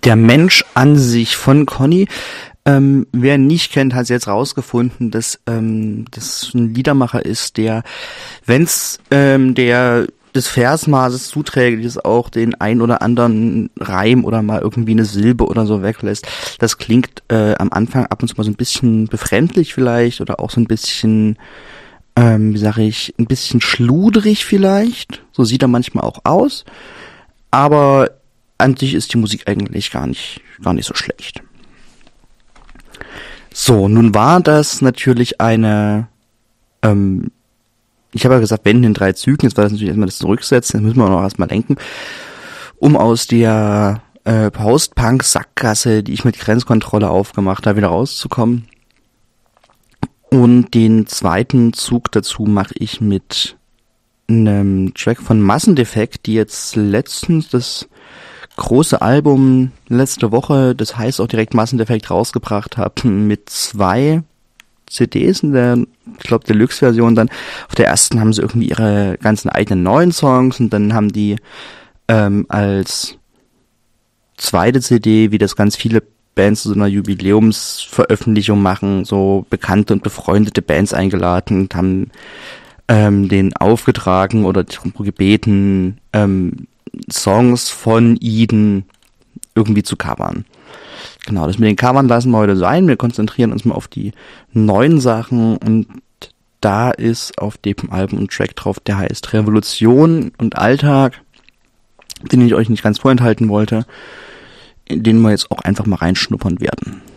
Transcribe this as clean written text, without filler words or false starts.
Der Mensch an sich von Conny. Wer ihn nicht kennt, hat jetzt rausgefunden, dass das ein Liedermacher ist, der, wenn's der des Versmaßes zuträglich ist, auch den ein oder anderen Reim oder mal irgendwie eine Silbe oder so weglässt. Das klingt am Anfang ab und zu mal so ein bisschen befremdlich vielleicht oder auch so ein bisschen, ein bisschen schludrig vielleicht. So sieht er manchmal auch aus. Aber an sich ist die Musik eigentlich gar nicht so schlecht. So, nun war das natürlich eine, ich habe ja gesagt, Wenden in 3 Zügen, jetzt war das natürlich erstmal das Zurücksetzen, das müssen wir noch erstmal lenken, um aus der Post-Punk-Sackgasse, die ich mit Grenzkontrolle aufgemacht habe, wieder rauszukommen. Und den zweiten Zug dazu mache ich mit einem Track von Massendefekt, die jetzt letztens das große Album letzte Woche, das heißt auch direkt Massendefekt, rausgebracht haben, mit 2 CDs in der, ich glaube, Deluxe-Version dann. Auf der ersten haben sie irgendwie ihre ganzen eigenen neuen Songs und dann haben die als zweite CD, wie das ganz viele Bands zu so einer Jubiläumsveröffentlichung machen, so bekannte und befreundete Bands eingeladen und haben den aufgetragen oder darum gebeten, Songs von Eden irgendwie zu covern. Genau, das mit den Covern lassen wir heute sein. Wir konzentrieren uns mal auf die neuen Sachen und da ist auf dem Album ein Track drauf, der heißt Revolution und Alltag, den ich euch nicht ganz vorenthalten wollte, in den wir jetzt auch einfach mal reinschnuppern werden.